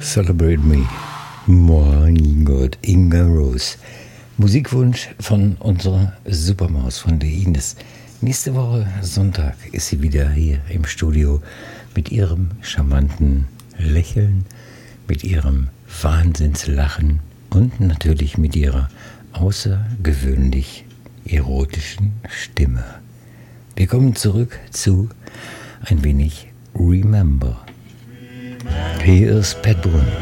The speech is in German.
Celebrate Me. Mein Gott, Inga Rose. Musikwunsch von unserer Supermaus, von der Ines. Nächste Woche Sonntag ist sie wieder hier im Studio mit ihrem charmanten Lächeln, mit ihrem Wahnsinnslachen und natürlich mit ihrer außergewöhnlich erotischen Stimme. Wir kommen zurück zu ein wenig Remember. Hier ist Pat Boone.